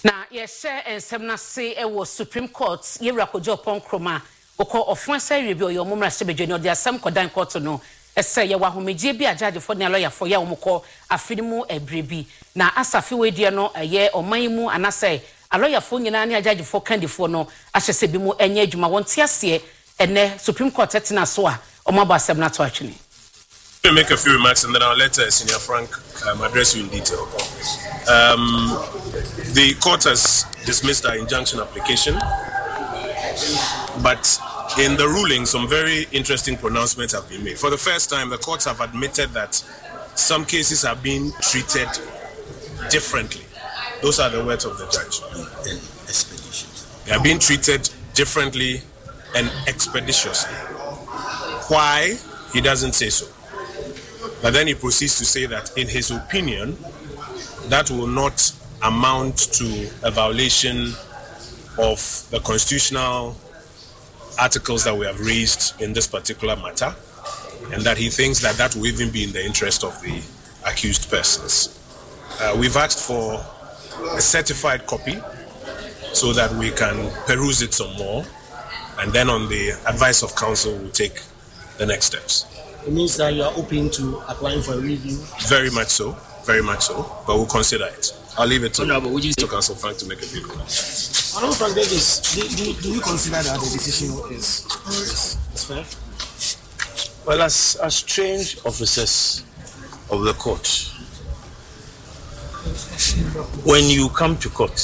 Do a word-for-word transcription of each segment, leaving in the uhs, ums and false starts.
Na yɛhyɛ nsɛm na se ɛwɔ Supreme Court yɛwura kojo pon kroma okɔ ɔfon sɛ rebi ɔyɛ ɔmo mmarahyɛ bedwe no de asɛm kɔdan court no ɛsɛ yɛwɔ ahomegye bi agyadefo ne lawyer yɛ ɔmo kɔ afiri mu ɛbrebi na asafi wedie no ɛyɛ ɔman mu anasɛ aloyafo nyina ne agyadefo kandifo no ahyɛ sɛ bi mu ɛnyɛ adwuma wɔn te aseɛ ɛnɛ Supreme Court ɛtena so a ɔmo aba asɛm na to atwene. Let me make a few remarks and then I'll let uh, Senior Frank um, address you in detail. Um, the court has dismissed our injunction application, but in the ruling, some very interesting pronouncements have been made. For the first time, the courts have admitted that some cases have been treated differently. Those are the words of the judge. And expeditiously. They are being treated differently and expeditiously. Why? He doesn't say so. But then he proceeds to say that, in his opinion, that will not amount to a violation of the constitutional articles that we have raised in this particular matter, and that he thinks that that will even be in the interest of the accused persons. Uh, we've asked for a certified copy so that we can peruse it some more, and then on the advice of counsel, we'll take the next steps. It means that you are open to applying for a review? Very much so, very much so, but we'll consider it. I'll leave it to, no, but would you to Counsel Frank to make a few comments. Honorable Frank Davis, do, do, do you consider that the decision is, is, is fair? Well, as, as trained officers of the court, when you come to court,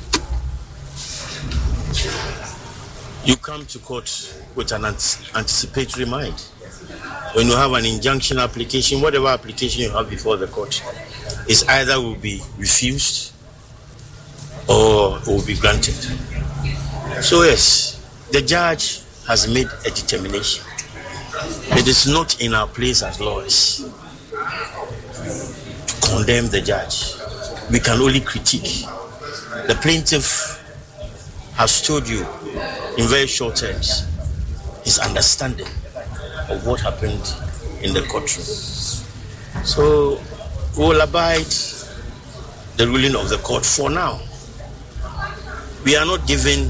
you come to court with an anticipatory mind. When you have an injunction application, whatever application you have before the court, is either will be refused or will be granted. So yes, the judge has made a determination. It is not in our place as lawyers to condemn the judge. We can only critique. The plaintiff has told you in very short terms his understanding of what happened in the courtroom. So we will abide the ruling of the court for now. We are not given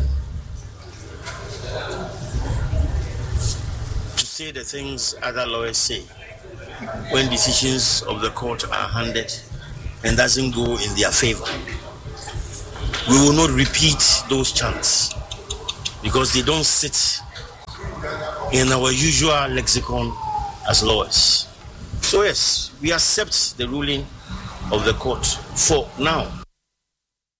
to say the things other lawyers say when decisions of the court are handed and doesn't go in their favor. We will not repeat those chants because they don't sit in our usual lexicon as lawyers. So yes, we accept the ruling of the court for now.